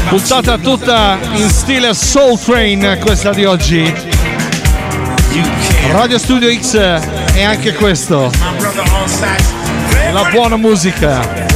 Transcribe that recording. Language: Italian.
Puntata tutta in stile Soul Train, questa di oggi. Radio Studio X è anche questo. La buona musica.